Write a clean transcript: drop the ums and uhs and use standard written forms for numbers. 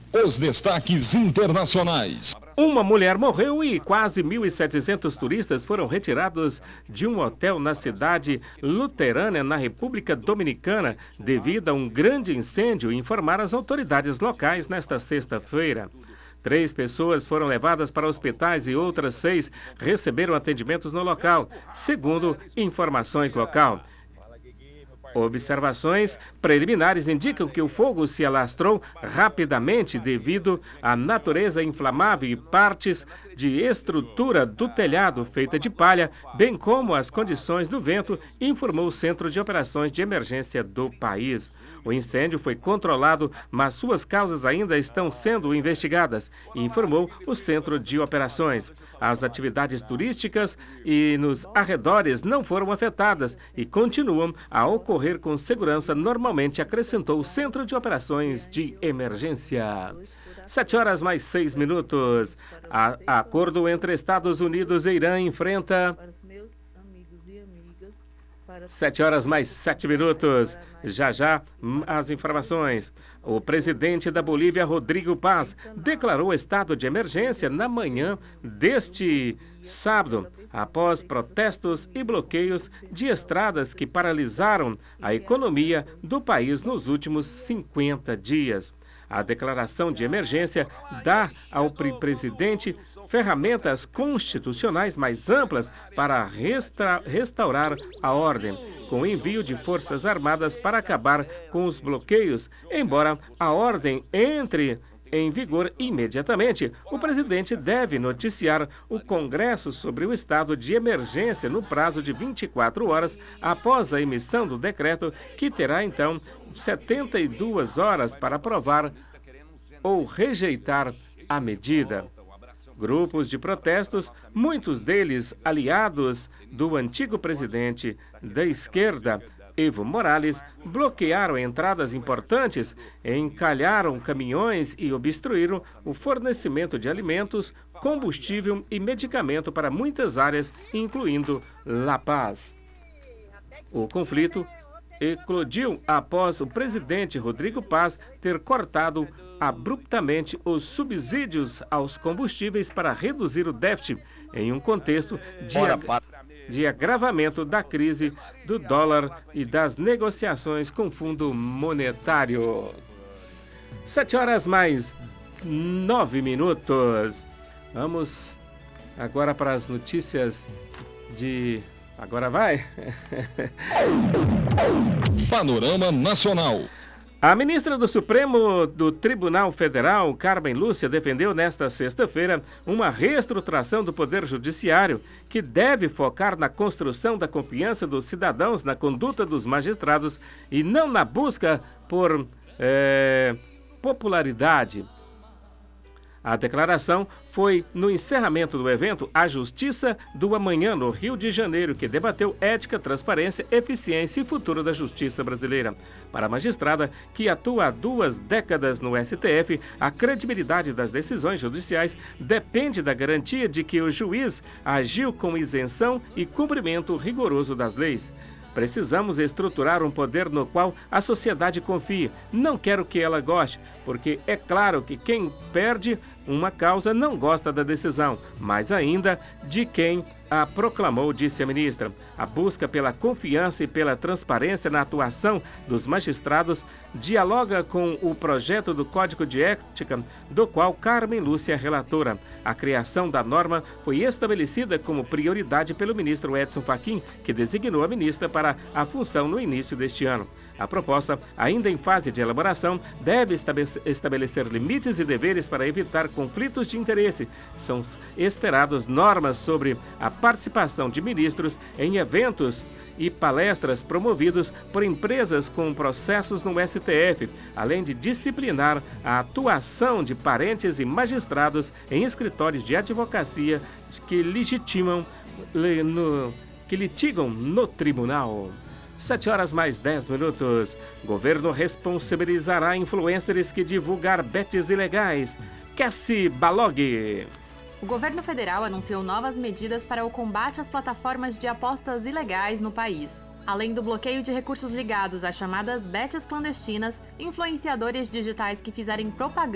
Os destaques internacionais. Uma mulher morreu e quase 1.700 turistas foram retirados de um hotel na cidade luterana, na República Dominicana, devido a um grande incêndio, informaram as autoridades locais nesta sexta-feira. 3 pessoas foram levadas para hospitais e outras 6 receberam atendimentos no local, segundo informações locais. Observações preliminares indicam que o fogo se alastrou rapidamente devido à natureza inflamável e partes de estrutura do telhado feita de palha, bem como as condições do vento, informou o Centro de Operações de Emergência do país. O incêndio foi controlado, mas suas causas ainda estão sendo investigadas, informou o Centro de Operações. As atividades turísticas e nos arredores não foram afetadas e continuam a ocorrer com segurança normalmente, acrescentou o Centro de Operações de Emergência. 7h mais 6. Acordo entre Estados Unidos e Irã enfrenta... 7h mais 7. Já as informações. O presidente da Bolívia, Rodrigo Paz, declarou estado de emergência na manhã deste sábado, após protestos e bloqueios de estradas que paralisaram a economia do país nos últimos 50 dias. A declaração de emergência dá ao presidente ferramentas constitucionais mais amplas para restaurar a ordem, com o envio de forças armadas para acabar com os bloqueios. Embora a ordem entre em vigor imediatamente, o presidente deve noticiar o Congresso sobre o estado de emergência no prazo de 24 horas após a emissão do decreto, que terá então 72 horas para aprovar ou rejeitar a medida. Grupos de protestos, muitos deles aliados do antigo presidente da esquerda, Evo Morales, bloquearam entradas importantes, encalharam caminhões e obstruíram o fornecimento de alimentos, combustível e medicamento para muitas áreas, incluindo La Paz. O conflito eclodiu após o presidente Rodrigo Paz ter cortado abruptamente os subsídios aos combustíveis para reduzir o déficit em um contexto de agravamento da crise do dólar e das negociações com o Fundo Monetário. 7h mais 9. Vamos agora para as notícias de... Agora vai? Panorama Nacional. A ministra do Supremo do Tribunal Federal, Carmen Lúcia, defendeu nesta sexta-feira uma reestruturação do Poder Judiciário que deve focar na construção da confiança dos cidadãos na conduta dos magistrados e não na busca por popularidade. A declaração foi no encerramento do evento A Justiça do Amanhã, no Rio de Janeiro, que debateu ética, transparência, eficiência e futuro da justiça brasileira. Para a magistrada, que atua há 2 décadas no STF, a credibilidade das decisões judiciais depende da garantia de que o juiz agiu com isenção e cumprimento rigoroso das leis. Precisamos estruturar um poder no qual a sociedade confie. Não quero que ela goste, porque é claro que quem perde uma causa não gosta da decisão, mas ainda de quem a proclamou, disse a ministra. A busca pela confiança e pela transparência na atuação dos magistrados dialoga com o projeto do Código de Ética, do qual Carmen Lúcia é relatora. A criação da norma foi estabelecida como prioridade pelo ministro Edson Fachin, que designou a ministra para a função no início deste ano. A proposta, ainda em fase de elaboração, deve estabelecer limites e deveres para evitar conflitos de interesse. São esperadas normas sobre a participação de ministros em eventos e palestras promovidos por empresas com processos no STF, além de disciplinar a atuação de parentes e magistrados em escritórios de advocacia que litigam no tribunal. 7h mais 10. Governo responsabilizará influencers que divulgar bets ilegais. Cassi Balog. O governo federal anunciou novas medidas para o combate às plataformas de apostas ilegais no país. Além do bloqueio de recursos ligados às chamadas bets clandestinas, influenciadores digitais que fizerem propaganda